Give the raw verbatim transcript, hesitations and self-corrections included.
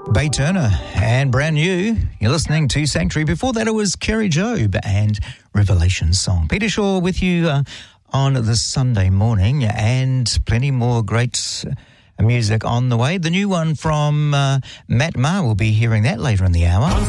Bay Turner and Brand New. You're listening to Sanctuary. Before that, it was Kerry Job and Revelation Song. Peter Shaw with you uh, on this Sunday morning, and plenty more great music on the way. The new one from uh, Matt Maher, we'll be hearing that later in the hour.